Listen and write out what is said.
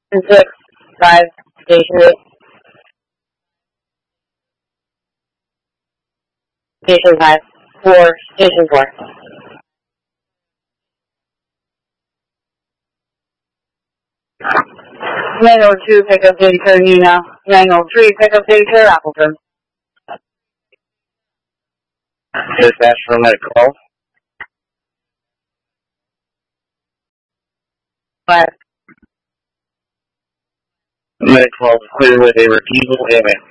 6, 5, Station 8, Station 5, 4, Station 4. 902, pick up Dayton, Nina. 903, pick up Dayton, Appleton. Dispatch for medic call. 5. Medic call is clear with a refusal amen.